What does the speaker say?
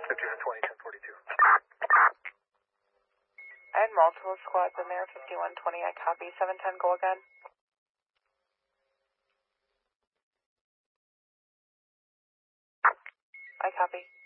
5120, 1042. I had multiple squads in there, 5120, I copy. 710, go again. I copy.